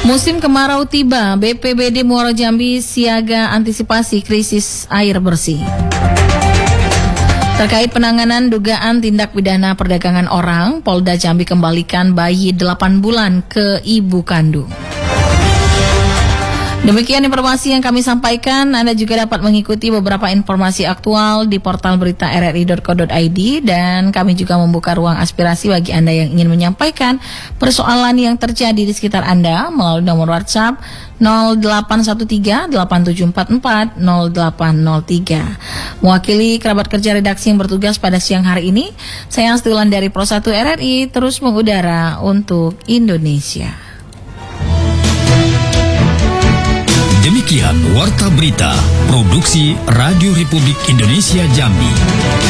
Musim kemarau tiba, BPBD Muaro Jambi siaga antisipasi krisis air bersih. Terkait penanganan dugaan tindak pidana perdagangan orang, Polda Jambi kembalikan bayi 8 bulan ke ibu kandung. Demikian informasi yang kami sampaikan. Anda juga dapat mengikuti beberapa informasi aktual di portal berita rri.co.id, dan kami juga membuka ruang aspirasi bagi Anda yang ingin menyampaikan persoalan yang terjadi di sekitar Anda melalui nomor WhatsApp 0813-8744-0803. Mewakili kerabat kerja redaksi yang bertugas pada siang hari ini, saya Astulan dari Pro 1 RRI terus mengudara untuk Indonesia. Demikian Warta Berita Produksi Radio Republik Indonesia Jambi.